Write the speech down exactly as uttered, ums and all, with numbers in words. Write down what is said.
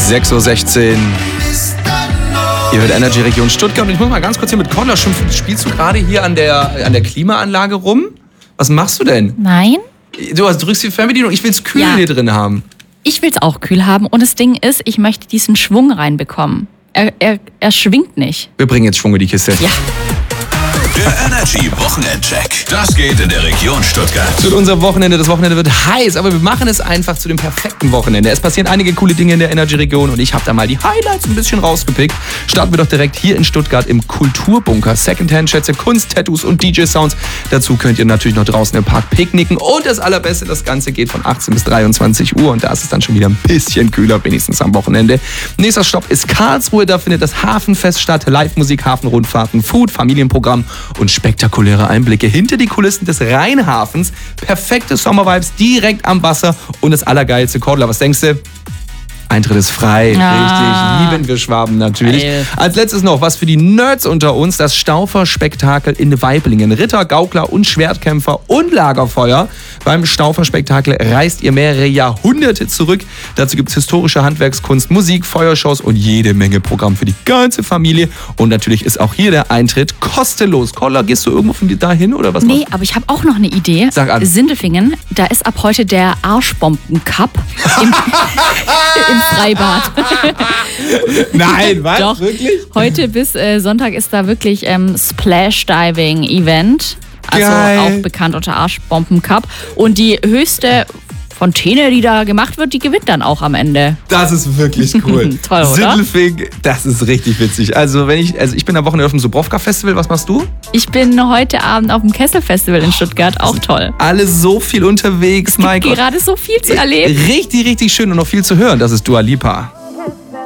sechs Uhr sechzehn. Ihr hört Energy Region Stuttgart und ich muss mal ganz kurz hier mit Cordula schimpfen. Spielst du gerade hier an der, an der Klimaanlage rum? Was machst du denn? Nein. Du drückst die Fernbedienung, ich will es kühl Ja. hier drin haben. Ich will es auch kühl haben und das Ding ist, ich möchte diesen Schwung reinbekommen. Er, er, er schwingt nicht. Wir bringen jetzt Schwung in die Kiste. Ja. Der Energy Wochenendcheck. Das geht in der Region Stuttgart. Zu unserem Wochenende. Das Wochenende wird heiß, aber wir machen es einfach zu dem perfekten Wochenende. Es passieren einige coole Dinge in der Energy-Region und ich habe da mal die Highlights ein bisschen rausgepickt. Starten wir doch direkt hier in Stuttgart im Kulturbunker. Secondhand-Schätze, Kunst, Tattoos und D J-Sounds. Dazu könnt ihr natürlich noch draußen im Park picknicken. Und das Allerbeste, das Ganze geht von achtzehn bis dreiundzwanzig Uhr und da ist es dann schon wieder ein bisschen kühler, wenigstens am Wochenende. Nächster Stopp ist Karlsruhe. Da findet das Hafenfest statt. Live-Musik, Hafenrundfahrten, Food, Familienprogramm und spektakuläre Einblicke hinter die Kulissen des Rheinhafens. Perfekte Sommervibes direkt am Wasser und das Allergeilste. Cordula, was denkst du? Eintritt ist frei, Ah. richtig. Lieben wir Schwaben natürlich. Geil. Als letztes noch was für die Nerds unter uns. Das Staufer-Spektakel in Weiblingen. Ritter, Gaukler und Schwertkämpfer und Lagerfeuer. Beim Staufer-Spektakel reist ihr mehrere Jahrhunderte zurück. Dazu gibt es historische Handwerkskunst, Musik, Feuershows und jede Menge Programm für die ganze Familie. Und natürlich ist auch hier der Eintritt kostenlos. Cordula, gehst du irgendwo von dir dahin oder was? Nee, aber ich habe auch noch eine Idee. Sag an. Sindelfingen, da ist ab heute der Arschbomben-Cup im, im Freibad. Nein, was? Doch. Wirklich? Heute bis äh, Sonntag ist da wirklich ähm, Splash-Diving-Event. Also Geil. auch bekannt unter Arschbomben-Cup. Und die höchste Fontäne, die da gemacht wird, die gewinnt dann auch am Ende. Das ist wirklich cool. Toll, oder? Sindelfingen, das ist richtig witzig. Also wenn ich, also ich bin am Wochenende auf dem Subrowka-Festival. Was machst du? Ich bin heute Abend auf dem Kessel-Festival in Stuttgart. Auch toll. Alle so viel unterwegs, mein Gott. Gerade so viel zu erleben. Richtig, richtig schön und noch viel zu hören. Das ist Dua Lipa.